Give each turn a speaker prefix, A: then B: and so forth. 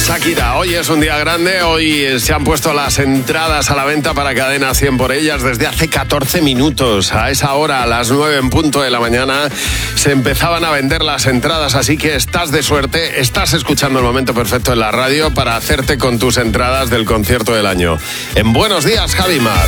A: Shakira, hoy es un día grande, hoy se han puesto las entradas a la venta para Cadena 100 por ellas desde hace 14 minutos. A esa hora, a las 9 en punto de la mañana, se empezaban a vender las entradas, así que estás de suerte, estás escuchando el momento perfecto en la radio para hacerte con tus entradas del concierto del año. En Buenos Días, Javi Mar.